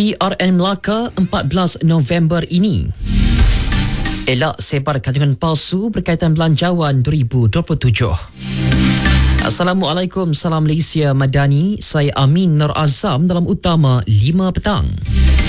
PRN Melaka 14 November ini. Elak sebar kandungan palsu berkaitan belanjawan 2027. Assalamualaikum, salam Malaysia Madani. Saya Amin Nur Azam dalam Utama 5 petang.